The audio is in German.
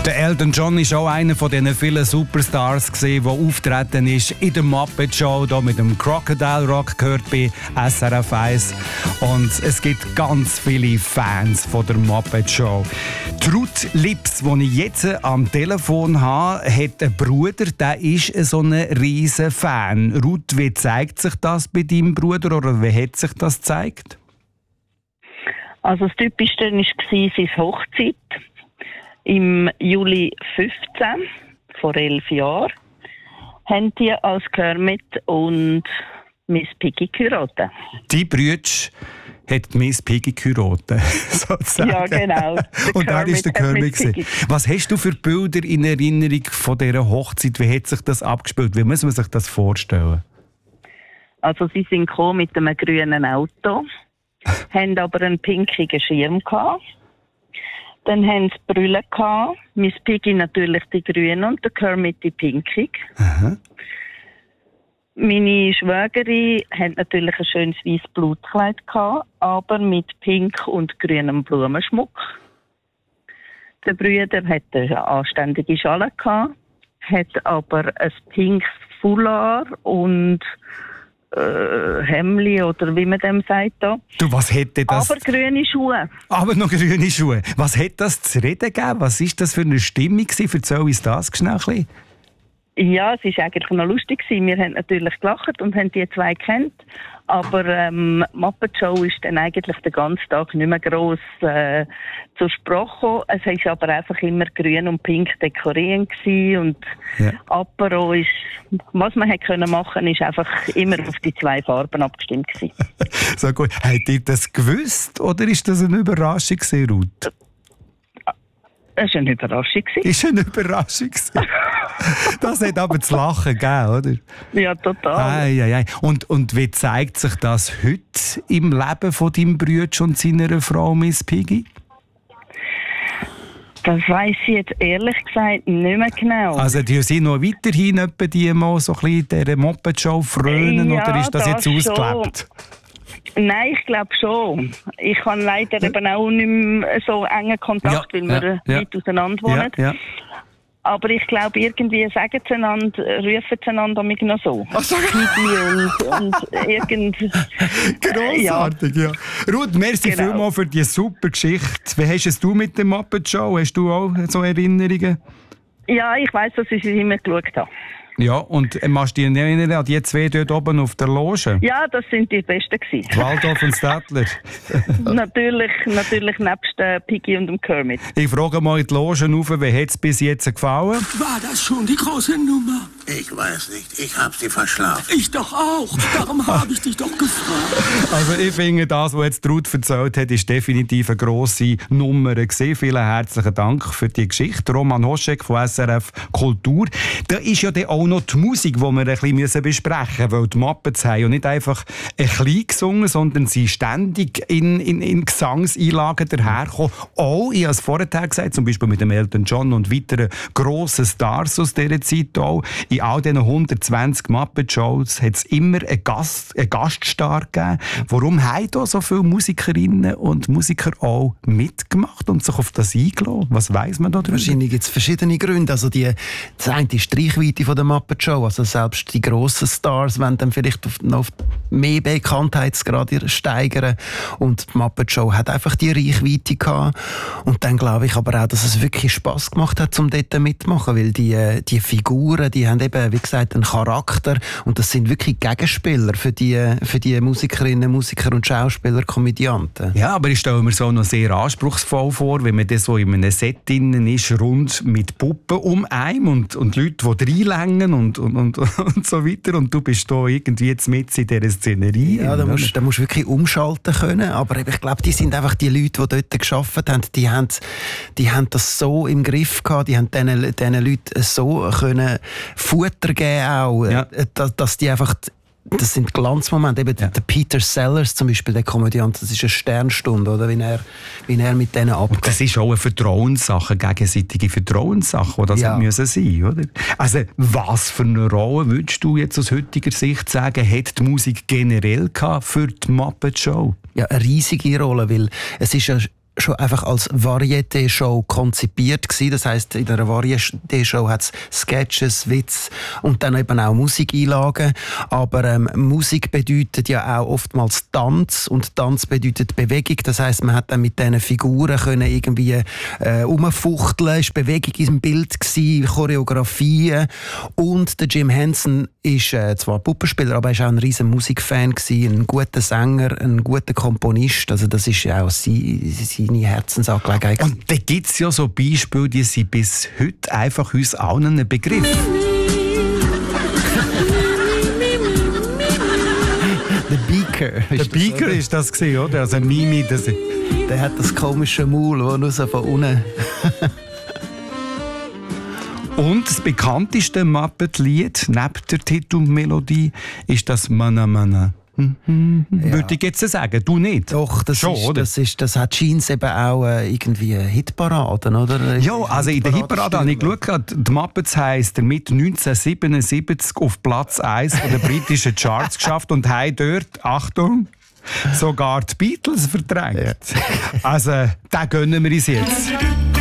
Der Elton John war auch einer von diesen vielen Superstars, der auftreten ist in der Muppet Show, hier mit dem Crocodile Rock, gehört bei SRF 1. Und es gibt ganz viele Fans von der Muppet Show. Ruth Lips, den ich jetzt am Telefon habe, hat einen Bruder, der ist so ein riesen Fan. Ruth, wie zeigt sich das bei deinem Bruder oder wie hat sich das gezeigt? Also das Typischste war seine Hochzeit. Im Juli 15, vor 11 Jahren, haben die als Kermit und Miss Piggy geheiratet. Die Brütsch hat Miss Piggy geheiratet, sozusagen. Ja, genau. Und er war der Kermit. Was hast du für Bilder in Erinnerung von dieser Hochzeit? Wie hat sich das abgespielt? Wie muss man sich das vorstellen? Also sie sind gekommen mit einem grünen Auto, haben aber einen pinkigen Schirm gehabt. Dann haben sie Brille gehabt. Miss Piggy natürlich die grüne und der Kermit die pinkig. Aha. Meine Schwägerin hat natürlich ein schönes weißes Blutkleid gehabt, aber mit pink und grünem Blumenschmuck. Der Bruder hatte eine anständige Schale gehabt, hat aber ein pinkes Foulard und Hemli oder wie man dem sagt da. Du, was hätte das? Aber grüne Schuhe. Aber noch grüne Schuhe. Was hat das zu reden gegeben? Was war das für eine Stimmung? Erzähl uns das schnell ein bisschen. Ja, es war eigentlich noch lustig. Wir haben natürlich gelacht und haben die zwei gekannt. Aber Muppet Show ist dann eigentlich den ganzen Tag nicht mehr gross zur Sprache gekommen. Es war aber einfach immer grün und pink dekoriert und ja. Apero ist, was man hätte machen können, ist einfach immer auf die zwei Farben abgestimmt gewesen. So gut. Habt ihr das gewusst oder ist das eine Überraschung gewesen, Ruth? Das war eine Überraschung. Ist eine Überraschung. Das hat aber zu lachen gegeben, oder? Ja, total. Ei. Und wie zeigt sich das heute im Leben von deinem Bruder und seiner Frau Miss Piggy? Das weiss ich jetzt ehrlich gesagt nicht mehr genau. Also die sind noch weiterhin etwa die mal so ein bisschen in dieser Muppet-Show frönen, ja, oder ist das jetzt ausgelebt? Nein, ich glaube schon. Ich habe leider eben auch nicht mehr so engen Kontakt, weil wir weit auseinander wohnen. Ja. Aber ich glaube, irgendwie sagen sie einander, rufen sie einander noch so. Ach so. und irgend... Grossartig, ja. Ruth, merci vielmals für diese super Geschichte. Wie hast es du mit der Muppet Show? Hast du auch so Erinnerungen? Ja, ich weiss, dass ich sie immer geschaut habe. Ja, und machst du dich erinnern an die zwei dort oben auf der Loge? Ja, das sind die Besten gewesen. Waldorf und Stadler. natürlich nebst Piggy und dem Kermit. Ich frage mal in die Logen rauf, wie hat es bis jetzt gefallen? War das schon die große Nummer? Ich weiß nicht, ich hab sie verschlafen. Ich doch auch, darum habe ich dich doch gefragt. Also ich finde, das, was jetzt Ruth erzählt hat, ist definitiv eine grosse Nummer gewesen. Vielen herzlichen Dank für die Geschichte. Roman Hoschek von SRF Kultur. Da ist ja dann auch noch die Musik, die wir ein bisschen besprechen müssen, weil die Muppets haben ja nicht einfach ein bisschen gesungen, sondern sie ständig in Gesangseinlagen daherkommen. Auch, ich habe es vorher gesagt, zum Beispiel mit dem Elton John und weiteren grossen Stars aus dieser Zeit auch. In all diesen 120 Muppet-Shows hat es immer einen Gaststar gegeben. Warum haben da so viele Musikerinnen und Musiker auch mitgemacht und sich auf das eingelassen? Was weiss man da drüber? Wahrscheinlich gibt es verschiedene Gründe. Also das eine ist die Reichweite von der Muppet Show. Also selbst die grossen Stars wollen dann vielleicht auf mehr Bekanntheitsgrad steigern. Und die Muppet Show hat einfach die Reichweite gehabt. Und dann glaube ich aber auch, dass es wirklich Spass gemacht hat, um dort mitzumachen. Weil die Figuren, die haben eben, wie gesagt, einen Charakter. Und das sind wirklich Gegenspieler für die Musikerinnen, Musiker und Schauspieler, Komödianten. Ja, aber ich stelle mir so noch sehr anspruchsvoll vor, wenn man das so in einem Set drin ist, rund mit Puppen um einen und Leute, die reinlängen und so weiter. Und du bist da irgendwie jetzt mit in dieser Szenerie. Ja, da musst du wirklich umschalten können. Aber ich glaube, die sind einfach die Leute, die dort gearbeitet haben, die haben das so im Griff gehabt, die haben diesen Leuten so können Futter geben auch, ja. Dass die einfach... Das sind Glanzmomente. Eben der Peter Sellers zum Beispiel, der Komödiant, das ist eine Sternstunde, oder? Wie er mit denen abgeht. Und das ist auch eine Vertrauenssache, eine gegenseitige Vertrauenssache, die das müssen sein, oder? Also, was für eine Rolle würdest du jetzt aus heutiger Sicht sagen, hat die Musik generell gehabt für die Muppet Show? Ja, eine riesige Rolle, weil es ist ja schon einfach als Varieté-Show konzipiert gewesen. Das heisst, in einer Varieté-Show hat es Sketches, Witz und dann eben auch Musikeinlagen. Aber Musik bedeutet ja auch oftmals Tanz und Tanz bedeutet Bewegung. Das heisst, man hat dann mit diesen Figuren können irgendwie rumfuchteln, es war Bewegung im Bild gewesen, Choreografien. Und der Jim Henson ist zwar Puppenspieler, aber er war auch ein riesen Musikfan gewesen, ein guter Sänger, ein guter Komponist. Also das ist ja auch seine Herzensangelegenheit. Und da gibt es ja so Beispiele, die sind bis heute einfach uns allen ein Begriff. Der Beaker. Der Beaker ist das gewesen, oder? Also Mimi, das... Der hat das komische Maul, das nur so von unten... Und das bekannteste Muppet-Lied, neben der Titelmelodie, ist das «Mana Mana». Würde ich jetzt sagen, du nicht? Doch, das hat Jeans eben auch irgendwie Hitparaden, oder? Ja, also in der Hitparade habe ich geschaut, die Muppets haben damit 1977 auf Platz 1 der britischen Charts geschafft und haben dort, Achtung, sogar die Beatles verdrängt. Ja. Also, den gönnen wir uns jetzt.